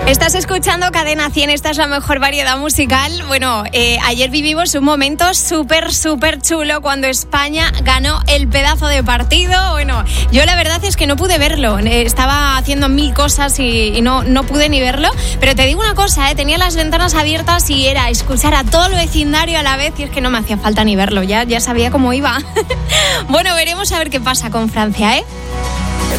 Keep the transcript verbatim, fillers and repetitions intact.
Estás escuchando Cadena cien, esta es la mejor variedad musical. Bueno, eh, ayer vivimos un momento súper, súper chulo cuando España ganó el pedazo de partido. Bueno, yo la verdad es que no pude verlo, eh, estaba haciendo mil cosas y, y no, no pude ni verlo. Pero te digo una cosa, eh, tenía las ventanas abiertas y era escuchar a todo el vecindario a la vez y es que no me hacía falta ni verlo, ya, ya sabía cómo iba. Bueno, veremos a ver qué pasa con Francia, ¿eh?